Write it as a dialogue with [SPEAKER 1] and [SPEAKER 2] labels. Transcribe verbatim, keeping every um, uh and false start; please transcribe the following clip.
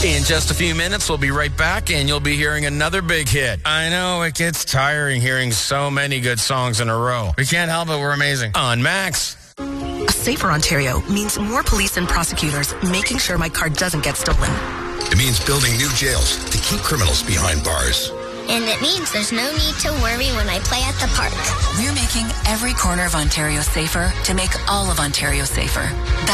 [SPEAKER 1] In just a few minutes, we'll be right back, and you'll be hearing another big hit. I know, it gets tiring hearing so many good songs in a row. We can't help it, we're amazing. On Max.
[SPEAKER 2] A safer Ontario means more police and prosecutors making sure my car doesn't get stolen.
[SPEAKER 3] It means building new jails to keep criminals behind bars.
[SPEAKER 4] And it means there's no need to worry when I play at the park.
[SPEAKER 5] We're making every corner of Ontario safer to make all of Ontario safer.